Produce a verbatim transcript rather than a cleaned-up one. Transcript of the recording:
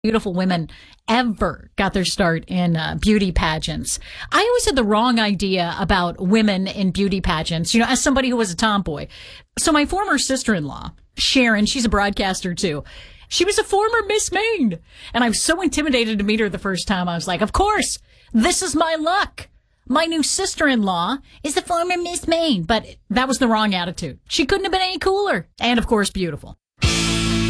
beautiful women ever got their start in uh, beauty pageants. I always had the wrong idea about women in beauty pageants, you know, as somebody who was a tomboy. So my former sister-in-law, Sharon, she's a broadcaster too. She was a former Miss Maine. And I was so intimidated to meet her the first time. I was like, of course, this is my luck. My new sister-in-law is the former Miss Maine. But that was the wrong attitude. She couldn't have been any cooler. And, of course, beautiful.